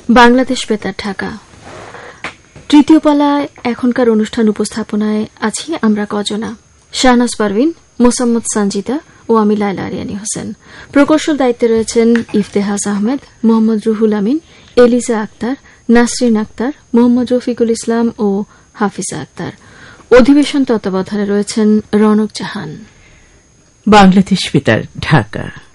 বাংলাদেশ বেতার ঢাকা তৃতীয় পালায় এখনকার অনুষ্ঠান উপস্থাপনায় আছি আমরা কজনা, শাহনাজ পারভিন, মোসাম্মদ সানজিদা ও আমি লায়লা আরিয়ানী হোসেন। প্রকৌশল দায়িত্বে রয়েছেন ইফতেহাস আহমেদ, মোহাম্মদ রুহুল আমিন, এলিজা আক্তার, নাসরিন আক্তার, মোহাম্মদ রফিকুল ইসলাম ও হাফিজা আক্তার। অধিবেশন তত্ত্বাবধানে রয়েছেন রনক জাহান। বাংলাদেশ বেতার ঢাকা।